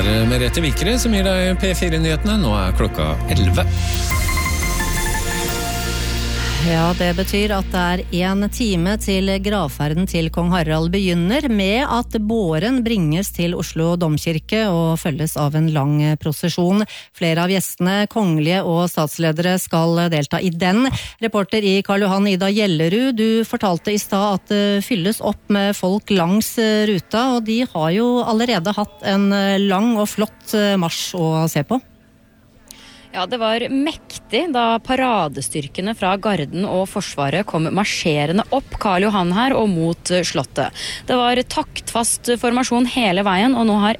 Merete Vikre som gir deg P4-nyhetene. Nå klokka 11. Ja, det betyr at det 1 time til gravferden til kong Harald begynner med at båren bringes til Oslo domkirke og følges av en lang prosesjon. Flere av gjestene, kongelige og statsledere, skal delta i den. Reporter i Karl Johan, Ida Gjellerud, du fortalte i stad at det fylles opp med folk langs ruta, og de har jo allerede hatt en lang og flott marsj å se på. Ja, det var mektig da paradestyrkene fra Garden og Forsvaret kom marsjerende opp Karl Johan her og mot slottet. Det var taktfast formasjon hele veien, og nå har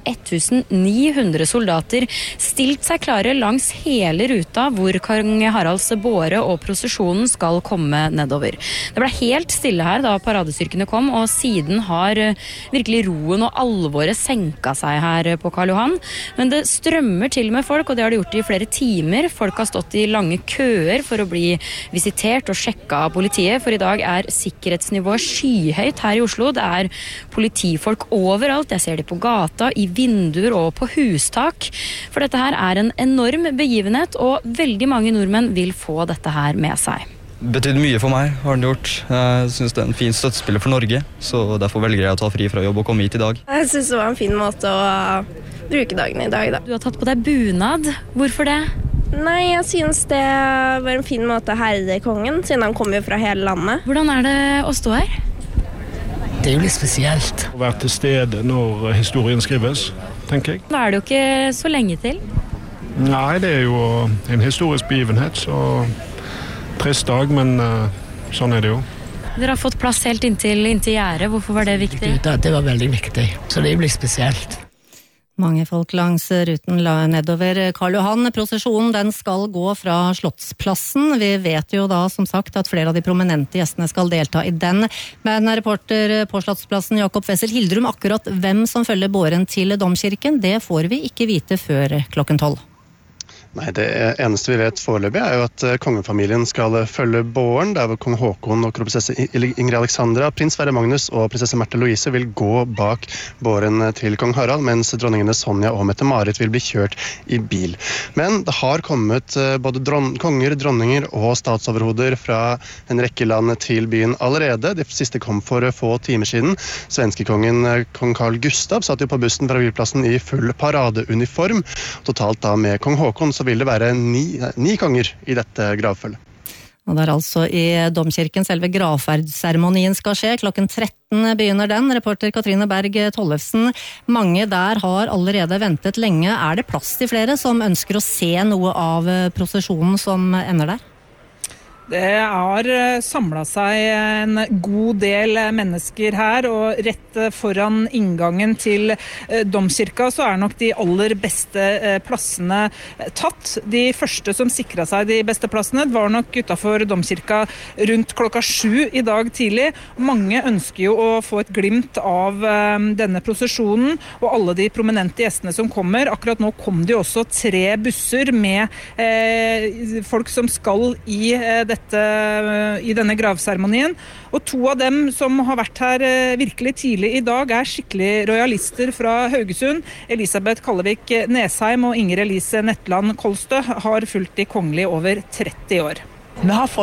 1900 soldater stilt seg klare langs hele ruta hvor kong Haralds båre og prosesjonen skal komme nedover. Det ble helt stille her da paradestyrkene kom, og siden har virkelig roen og alvoret senket seg her på Karl Johan. Men det strømmer til med folk, og det har det gjort i flere timer. Folk har stått i lange køer for å bli visitert og sjekket av politiet, for i dag sikkerhetsnivået skyhøyt her i Oslo. Det politifolk overalt, jeg ser det på gata, i vinduer og på hustak. For dette her en enorm begivenhet, og veldig mange nordmenn vil få dette her med seg. Det betydde mye for meg, har den gjort. Jeg synes det en fin støttespiller for Norge, så derfor velger jeg å ta fri fra jobb og komme hit i dag. Jeg synes det var en fin måte å bruke dagen i dag, da. Du har tatt på deg bunad. Hvorfor det? Nei, jeg synes det var en fin måte å herre kongen, siden han kommer fra hele landet. Hvordan det å stå her? Det jo litt spesielt. Å være til stede når historien skrives, tenker jeg. Det det jo ikke så lenge til. Nei, det jo en historisk begivenhet, så trist dag, men sånn det jo. Dere har fått plass helt inntil gjerdet. Hvorfor var det viktig? Det var veldig viktig, så det blir spesielt. Mange folk langs ruten nedover Karl Johan. Prosesjonen den skal gå fra Slottsplassen. Vi vet jo da som sagt at flere av de prominente gjestene skal delta i den. Men reporter på Slottsplassen Jakob Wessel Hildrum, akkurat hvem som følger båren til domkirken, det får vi ikke vite før klokken 12. Nei, det eneste vi vet foreløpig jo at kongefamilien skal følge båren, der hvor kong Håkon og kronprinsesse Ingrid Alexandra, prins Sverre Magnus og prinsesse Märtha Louise vil gå bak båren til kong Harald, mens dronningene Sonja og Mette-Marit vil bli kjørt i bil. Men det har kommet både konger, dronninger og statsoverhoder fra en rekke land til byen allerede. Det siste kom for få timer siden. Svenskekongen kong Carl Gustav satt jo på bussen fra Vilplassen i full paradeuniform, totalt da med kong Håkon, så vil det være 9 konger i dette gravfølget. Og det altså i domkirken selve gravferdsseremonien skal skje. Klokken 13 begynner den. Reporter Katrine Berg Tollefsen. Mange der har allerede ventet lenge. Det plass til flere som ønsker å se noe av prosesjonen som ender der? Det har samlet seg en god del mennesker her, og rett foran inngangen til domkirka så nok de aller beste plassene tatt. De første som sikret seg de beste plassene var nok utenfor domkirka rundt klokka 7 i dag tidlig. Mange ønsker jo å få et glimt av denne prosesjonen og alle de prominente gjestene som kommer. Akkurat nå kom det jo også 3 busser med folk som skal i denne gravseremonien, og 2 av dem som har vært her virkelig tidlig i dag skikkelig royalister fra Haugesund. Elisabeth Kallevik Nesheim og Inger Elise Netland Kolstø har fulgt de kongelige over 30 år. Vi har